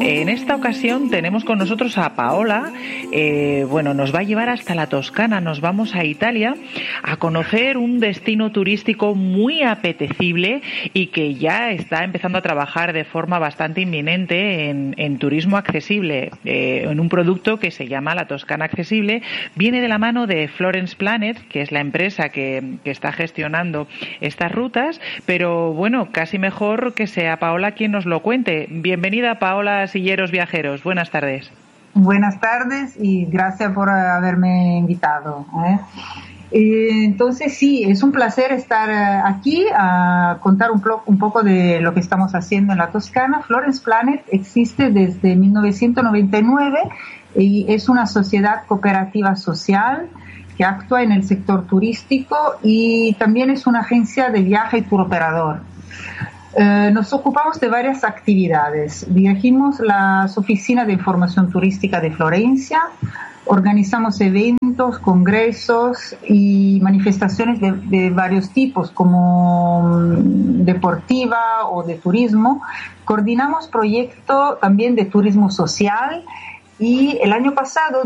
En esta ocasión tenemos con nosotros a Paola. Nos va a llevar hasta la Toscana. Nos vamos a Italia a conocer un destino turístico muy apetecible y que ya está empezando a trabajar de forma bastante inminente en turismo accesible, en un producto que se llama la Toscana Accesible. Viene de la mano de Florence Planet, que es la empresa que está gestionando estas rutas, pero bueno, casi mejor que sea Paola quien nos lo cuente. Bienvenida, Paola Silleros Viajeros. Buenas tardes. Buenas tardes y gracias por haberme invitado. Entonces sí, es un placer estar aquí a contar un poco de lo que estamos haciendo en la Toscana. Florence Planet existe desde 1999 y es una sociedad cooperativa social que actúa en el sector turístico y también es una agencia de viaje y tour operador. Nos ocupamos de varias actividades. Dirigimos las oficinas de información turística de Florencia, organizamos eventos, congresos y manifestaciones de varios tipos, como deportiva o de turismo. Coordinamos proyectos también de turismo social y el año pasado,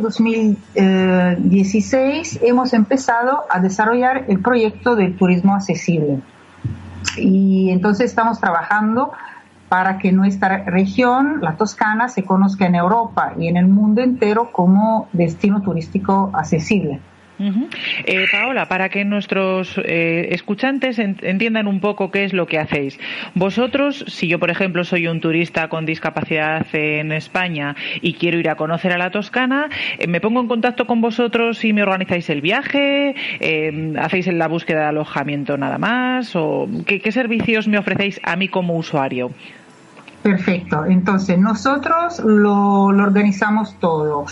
2016, hemos empezado a desarrollar el proyecto del turismo accesible. Y entonces estamos trabajando para que nuestra región, la Toscana, se conozca en Europa y en el mundo entero como destino turístico accesible. Paola, para que nuestros escuchantes entiendan un poco qué es lo que hacéis. Vosotros, si yo, por ejemplo, soy un turista con discapacidad en España y quiero ir a conocer a la Toscana, ¿me pongo en contacto con vosotros y me organizáis el viaje? ¿Hacéis la búsqueda de alojamiento nada más? ¿O qué servicios me ofrecéis a mí como usuario? Perfecto, entonces nosotros lo organizamos todo.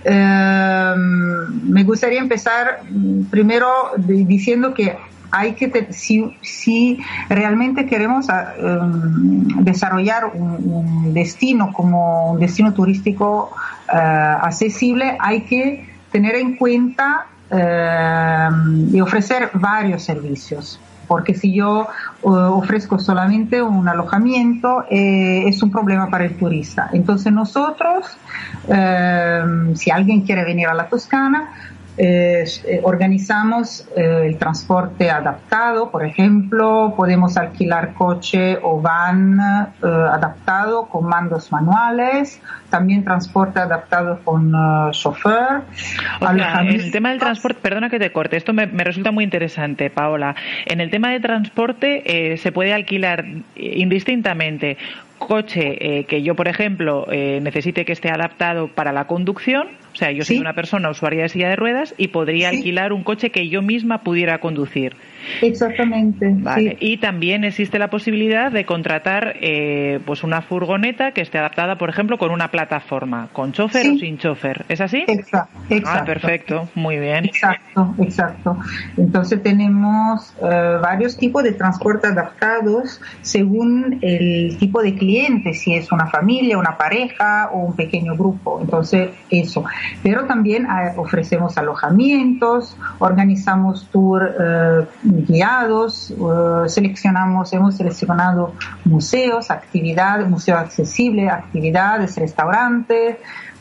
Me gustaría empezar primero diciendo que hay que si realmente queremos desarrollar un destino como un destino turístico accesible, hay que tener en cuenta y ofrecer varios servicios. Porque si yo ofrezco solamente un alojamiento, es un problema para el turista. Entonces nosotros, si alguien quiere venir a la Toscana, organizamos el transporte adaptado. Por ejemplo, podemos alquilar coche o van adaptado con mandos manuales, también transporte adaptado con chofer. O sea, en el tema del transporte, perdona que te corte, esto me resulta muy interesante, Paola. En el tema de transporte se puede alquilar indistintamente coche que yo, por ejemplo, necesite que esté adaptado para la conducción. O sea, yo soy una persona usuaria de silla de ruedas y podría alquilar un coche que yo misma pudiera conducir. Exactamente. Vale. Sí. Y también existe la posibilidad de contratar pues una furgoneta que esté adaptada, por ejemplo, con una plataforma, con chofer o sin chofer. ¿Es así? Exacto. Perfecto. Muy bien. Exacto. Entonces tenemos varios tipos de transporte adaptados según el tipo de cliente, si es una familia, una pareja o un pequeño grupo. Entonces, eso. Pero también ofrecemos alojamientos, organizamos tours guiados, hemos seleccionado museos, museo accesible, actividades, restaurantes,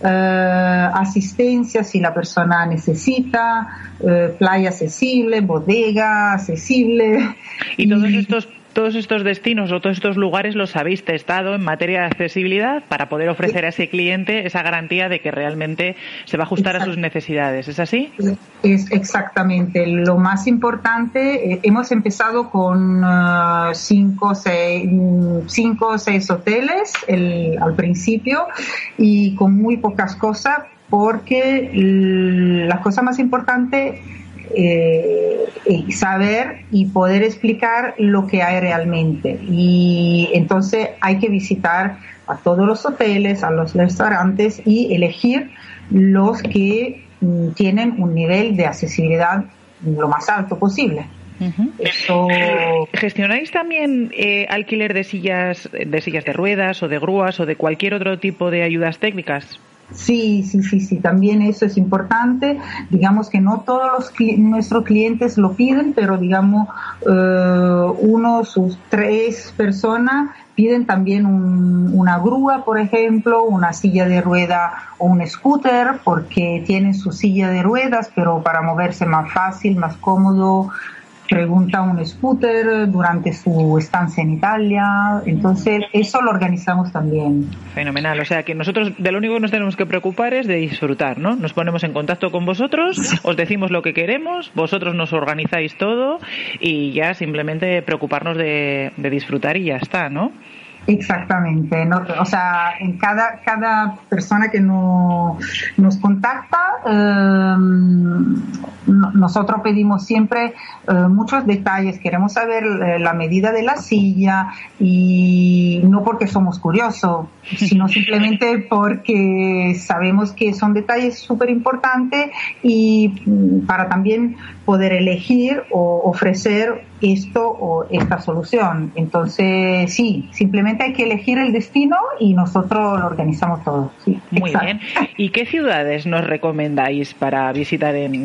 asistencia si la persona necesita, playa accesible, bodega accesible. Y todos estos destinos o todos estos lugares los habéis testado en materia de accesibilidad para poder ofrecer a ese cliente esa garantía de que realmente se va a ajustar a sus necesidades. ¿Es así? Es exactamente. Lo más importante, hemos empezado con 5 o 6 hoteles al principio y con muy pocas cosas, porque la cosa más importante saber y poder explicar lo que hay realmente, y entonces hay que visitar a todos los hoteles, a los restaurantes y elegir los que tienen un nivel de accesibilidad lo más alto posible. Eso... ¿Gestionáis también alquiler de sillas de ruedas o de grúas o de cualquier otro tipo de ayudas técnicas? Sí, también eso es importante. Digamos que no todos nuestros clientes lo piden, pero digamos, sus 3 personas piden también una grúa, por ejemplo, una silla de rueda o un scooter, porque tienen su silla de ruedas, pero para moverse más fácil, más cómodo, pregunta un scooter durante su estancia en Italia. Entonces eso lo organizamos también. Fenomenal, o sea que nosotros de lo único que nos tenemos que preocupar es de disfrutar, ¿no? Nos ponemos en contacto con vosotros, os decimos lo que queremos, vosotros nos organizáis todo y ya simplemente preocuparnos de disfrutar y ya está, ¿no? Exactamente, ¿no? O sea, en cada persona que nos contacta, nosotros pedimos siempre muchos detalles. Queremos saber la medida de la silla, y no porque somos curiosos, sino simplemente porque sabemos que son detalles súper importantes, y para también poder elegir o ofrecer esto o esta solución. Entonces, sí, simplemente hay que elegir el destino y nosotros lo organizamos todo. Sí, muy bien. ¿Y qué ciudades nos recomendáis para visitar en